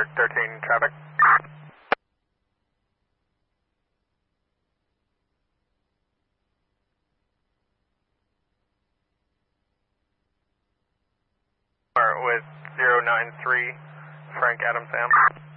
Alert 13 traffic. With 093, Frank Adam Sam.